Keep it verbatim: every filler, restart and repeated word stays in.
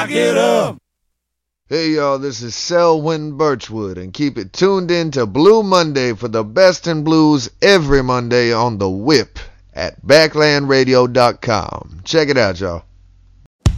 Lock it up. Hey y'all, this is Selwyn Birchwood, and keep it tuned in to Blue Monday for the best in blues every Monday on the Whip at backland radio dot com. Check it out, y'all.